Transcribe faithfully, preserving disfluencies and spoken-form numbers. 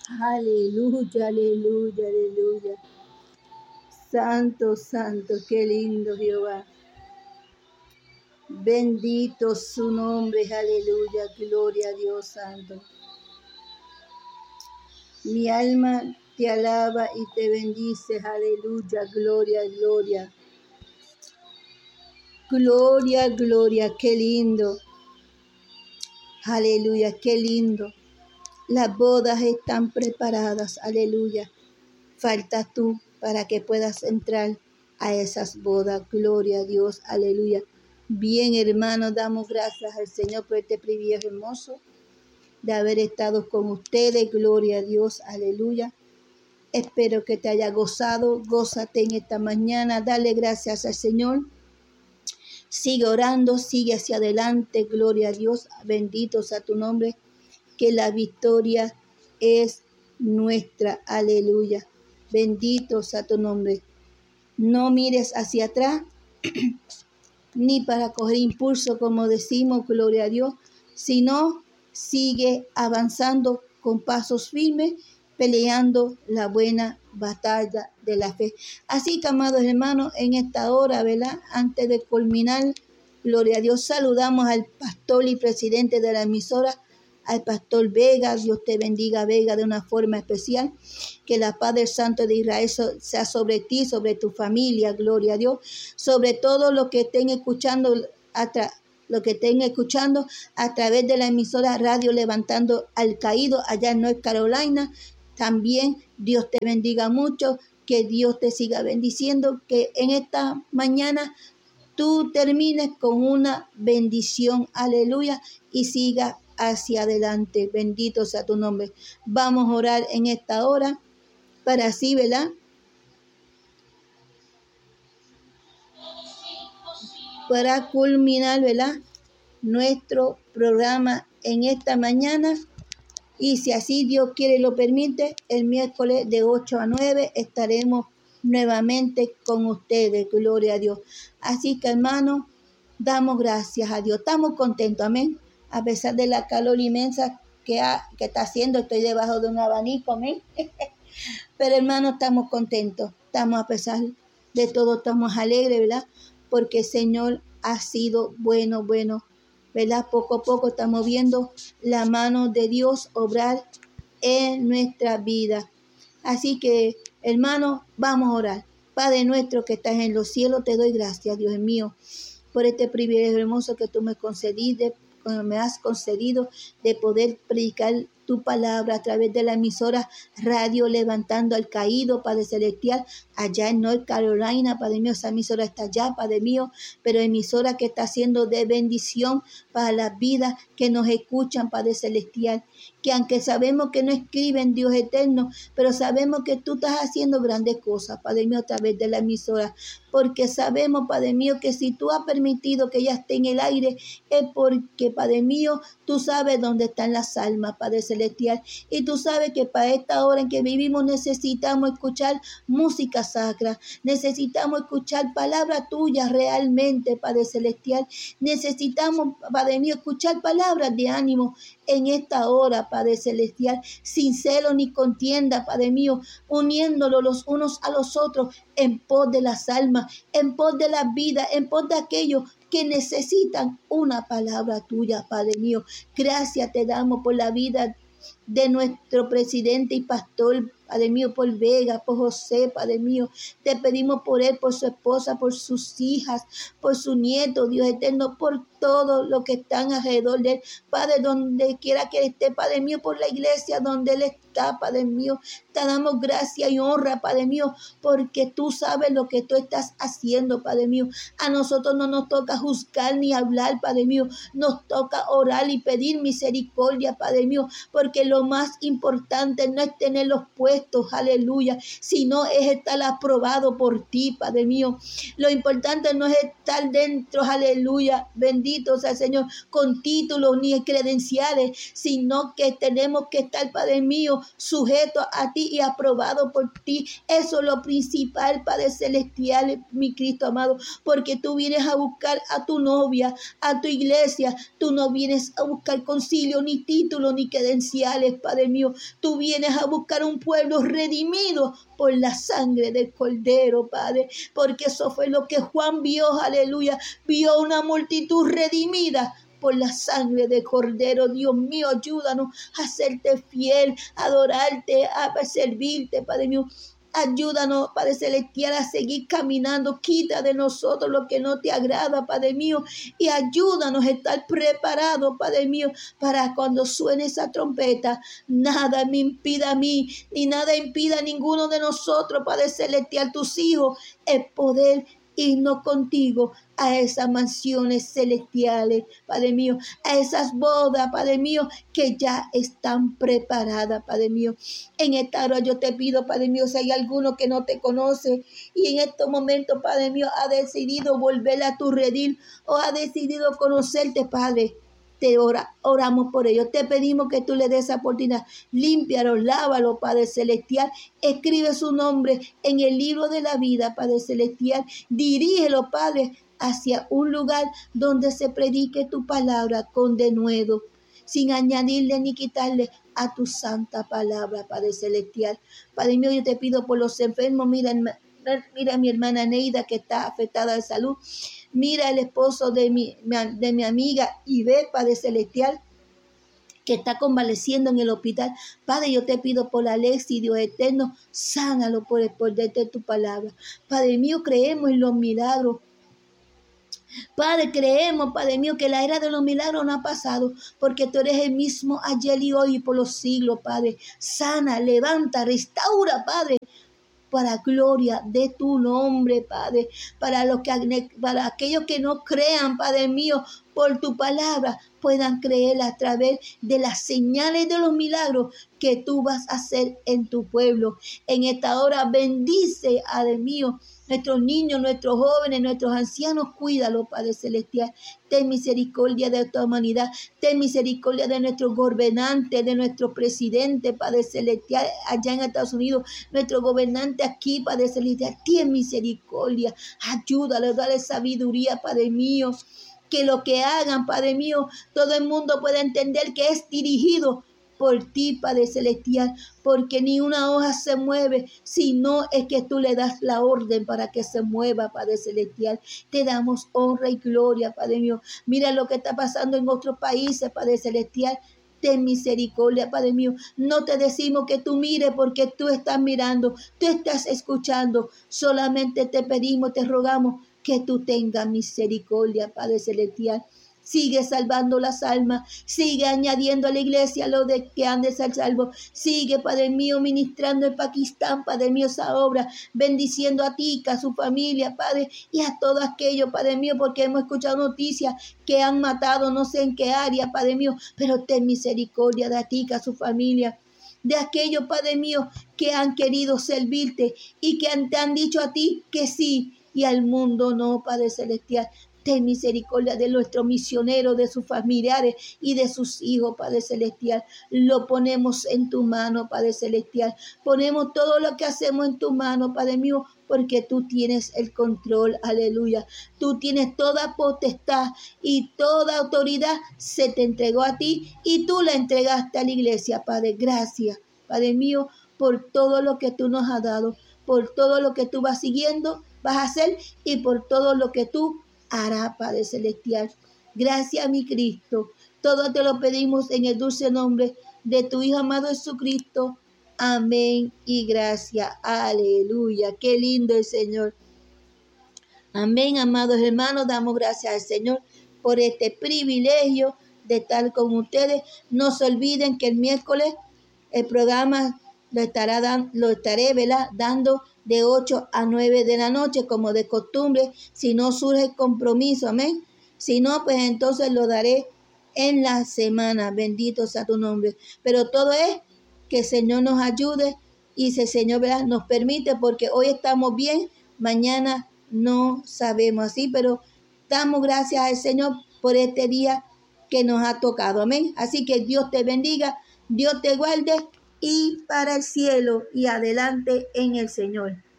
Aleluya, aleluya, aleluya. Santo, santo, qué lindo Jehová. Bendito su nombre, aleluya, gloria a Dios santo. Mi alma te alaba y te bendice, aleluya, gloria, gloria. Gloria, gloria, qué lindo. Aleluya, qué lindo. Las bodas están preparadas, aleluya. Faltas tú para que puedas entrar a esas bodas, gloria a Dios, aleluya. Bien, hermanos, damos gracias al Señor por este privilegio hermoso de haber estado con ustedes, gloria a Dios, aleluya. Espero que te haya gozado, gózate en esta mañana, dale gracias al Señor. Sigue orando, sigue hacia adelante, gloria a Dios, bendito sea tu nombre, que la victoria es nuestra, aleluya. Bendito sea tu nombre. No mires hacia atrás, ni para coger impulso, como decimos, gloria a Dios, sino sigue avanzando con pasos firmes, peleando la buena batalla de la fe. Así que, amados hermanos, en esta hora, ¿verdad? Antes de culminar, gloria a Dios, saludamos al pastor y presidente de la emisora, al pastor Vega. Dios te bendiga, Vega, de una forma especial. Que la paz del Santo de Israel sea sobre ti, sobre tu familia, gloria a Dios, sobre todo los que estén escuchando a tra- lo que estén escuchando a través de la emisora Radio Levantando al Caído allá en North Carolina. También Dios te bendiga mucho, que Dios te siga bendiciendo, que en esta mañana tú termines con una bendición, aleluya, y siga hacia adelante. Bendito sea tu nombre. Vamos a orar en esta hora para así, ¿verdad? Para culminar, ¿verdad? Nuestro programa en esta mañana. Y si así Dios quiere y lo permite, el miércoles de ocho a nueve estaremos nuevamente con ustedes, gloria a Dios. Así que, hermanos, damos gracias a Dios. Estamos contentos, amén. A pesar de la calor inmensa que, ha, que está haciendo, estoy debajo de un abanico, amén. Pero, hermanos, estamos contentos. Estamos, a pesar de todo, estamos alegres, ¿verdad? Porque el Señor ha sido bueno, bueno. ¿Verdad? Poco a poco estamos viendo la mano de Dios obrar en nuestra vida. Así que, hermanos, vamos a orar. Padre nuestro que estás en los cielos, te doy gracias, Dios mío, por este privilegio hermoso que tú me concediste, me has concedido de poder predicar tu palabra a través de la emisora Radio Levantando al Caído, Padre Celestial, allá en North Carolina. Padre mío, esa emisora está allá, Padre mío, pero emisora que está siendo de bendición para las vidas que nos escuchan, Padre Celestial, que aunque sabemos que no escriben, Dios eterno, pero sabemos que tú estás haciendo grandes cosas, Padre mío, a través de la emisora, porque sabemos, Padre mío, que si tú has permitido que ella esté en el aire, es porque, Padre mío, tú sabes dónde están las almas, Padre Celestial, y tú sabes que para esta hora en que vivimos necesitamos escuchar música sacra, necesitamos escuchar palabras tuyas realmente, Padre Celestial, necesitamos, Padre mío, escuchar palabras de ánimo en esta hora, Padre Celestial, sin celo ni contienda, Padre mío, uniéndolo los unos a los otros en pos de las almas, en pos de la vida, en pos de aquellos que necesitan una palabra tuya, Padre mío. Gracias te damos por la vida de nuestro presidente y pastor, Padre mío, por Vega, por José, Padre mío. Te pedimos por él, por su esposa, por sus hijas, por su nieto, Dios eterno, por todo lo que están alrededor de él. Padre, donde quiera que él esté, Padre mío, por la iglesia donde él está, Padre mío. Te damos gracia y honra, Padre mío, porque tú sabes lo que tú estás haciendo, Padre mío. A nosotros no nos toca juzgar ni hablar, Padre mío. Nos toca orar y pedir misericordia, Padre mío, porque lo más importante no es tener los puestos, impuestos, aleluya, sino es estar aprobado por ti, Padre mío. Lo importante no es estar dentro, aleluya, bendito sea el Señor, con títulos ni credenciales, sino que tenemos que estar, Padre mío, sujetos a ti y aprobados por ti. Eso es lo principal, Padre celestial, mi Cristo amado, porque tú vienes a buscar a tu novia, a tu iglesia. Tú no vienes a buscar concilio, ni títulos, ni credenciales, Padre mío. Tú vienes a buscar un pueblo redimido por la sangre del Cordero, Padre, porque eso fue lo que Juan vio, aleluya, vio una multitud redimida por la sangre del Cordero. Dios mío, ayúdanos a serte fiel, a adorarte, a servirte, Padre mío. Ayúdanos, Padre celestial, a seguir caminando. Quita de nosotros lo que no te agrada, Padre mío, y ayúdanos a estar preparados, Padre mío, para cuando suene esa trompeta, nada me impida a mí, ni nada impida a ninguno de nosotros, Padre celestial, tus hijos, el poder irnos contigo a esas mansiones celestiales, Padre mío, a esas bodas, Padre mío, que ya están preparadas, Padre mío. En esta hora yo te pido, Padre mío, si hay alguno que no te conoce y en estos momentos, Padre mío, ha decidido volver a tu redil o ha decidido conocerte, Padre, te ora, oramos por ellos. Te pedimos que tú le des esa oportunidad. Límpialo, lávalo, Padre celestial. Escribe su nombre en el libro de la vida, Padre celestial. Dirígelo, Padre, hacia un lugar donde se predique tu palabra con denuedo, sin añadirle ni quitarle a tu santa palabra, Padre celestial. Padre mío, yo te pido por los enfermos. Mira, mira a mi hermana Neida, que está afectada de salud. Mira el esposo de mi, de mi amiga Ibe, Padre celestial, que está convaleciendo en el hospital. Padre, yo te pido por Alexis, Dios eterno, sánalo por el poder de tu palabra. Padre mío, creemos en los milagros. Padre, creemos, Padre mío, que la era de los milagros no ha pasado, porque tú eres el mismo ayer y hoy y por los siglos, Padre. Sana, levanta, restaura, Padre, para gloria de tu nombre, Padre, para, los que, para aquellos que no crean, Padre mío, por tu palabra, puedan creer a través de las señales de los milagros que tú vas a hacer en tu pueblo. En esta hora bendice, Padre mío, nuestros niños, nuestros jóvenes, nuestros ancianos, cuídalo, Padre celestial. Ten misericordia de toda humanidad. Ten misericordia de nuestros gobernantes, de nuestro presidente, Padre celestial, allá en Estados Unidos, nuestro gobernante aquí, Padre celestial. Ten misericordia. Ayúdale, dale sabiduría, Padre mío. Que lo que hagan, Padre mío, todo el mundo pueda entender que es dirigido por ti, Padre celestial, porque ni una hoja se mueve, sino es que tú le das la orden para que se mueva, Padre celestial. Te damos honra y gloria, Padre mío. Mira lo que está pasando en otros países, Padre celestial. Ten misericordia, Padre mío. No te decimos que tú mires, porque tú estás mirando, tú estás escuchando. Solamente te pedimos, te rogamos que tú tengas misericordia, Padre celestial. Sigue salvando las almas, sigue añadiendo a la iglesia lo de que han de ser salvos. Sigue, Padre mío, ministrando en Pakistán, Padre mío, esa obra, bendiciendo a Tika, a su familia, Padre, y a todo aquello, Padre mío, porque hemos escuchado noticias que han matado, no sé en qué área, Padre mío, pero ten misericordia de Tika, a su familia. De aquellos, Padre mío, que han querido servirte y que han, te han dicho a ti que sí y al mundo no, Padre celestial. Ten misericordia de nuestros misioneros, de sus familiares y de sus hijos, Padre celestial. Lo ponemos en tu mano, Padre celestial. Ponemos todo lo que hacemos en tu mano, Padre mío, porque tú tienes el control, aleluya. Tú tienes toda potestad y toda autoridad se te entregó a ti y tú la entregaste a la iglesia, Padre. Gracias, Padre mío, por todo lo que tú nos has dado, por todo lo que tú vas siguiendo, vas a hacer y por todo lo que tú hará, Padre celestial. Gracias, mi Cristo. Todo te lo pedimos en el dulce nombre de tu Hijo amado Jesucristo. Amén y gracias. Aleluya. Qué lindo el Señor. Amén, amados hermanos. Damos gracias al Señor por este privilegio de estar con ustedes. No se olviden que el miércoles el programa lo, estará dan, lo estaré ¿verdad? dando de ocho a nueve de la noche, como de costumbre, si no surge compromiso, amén. Si no, pues entonces lo daré en la semana, bendito sea tu nombre. Pero todo es que el Señor nos ayude y si el Señor, ¿verdad?, nos permite, porque hoy estamos bien, mañana no sabemos así, pero damos gracias al Señor por este día que nos ha tocado. Amén. Así que Dios te bendiga, Dios te guarde y para el cielo y adelante en el Señor.